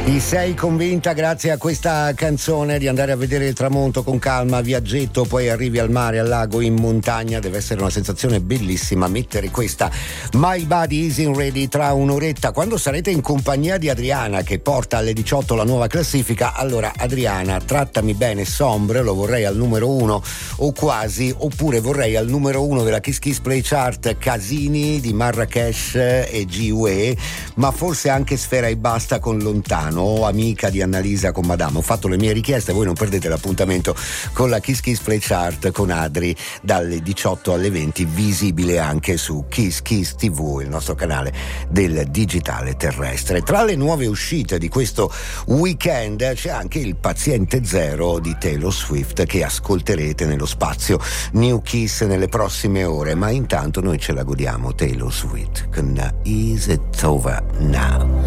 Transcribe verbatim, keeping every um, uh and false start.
Ti sei convinta grazie a questa canzone di andare a vedere il tramonto con calma, viaggetto, poi arrivi al mare, al lago, in montagna, deve essere una sensazione bellissima mettere questa My Body Isn't Ready tra un'oretta, quando sarete in compagnia di Adriana che porta alle diciotto la nuova classifica. Allora Adriana, trattami bene, Sombre lo vorrei al numero uno o quasi, oppure vorrei al numero uno della Kiss Kiss Play Chart Casini di Marrakesh e G U E, ma forse anche Sfera e Basta con Lontano, o Amica di Annalisa con Madame. Ho fatto le mie richieste, voi non perdete l'appuntamento con la Kiss Kiss Play Chart con Adri dalle diciotto alle venti, visibile anche su Kiss Kiss tivù, il nostro canale del digitale terrestre. Tra le nuove uscite di questo weekend c'è anche il Paziente Zero di Taylor Swift che ascolterete nello spazio New Kiss nelle prossime ore, ma intanto noi ce la godiamo Taylor Swift con Is It Over Now.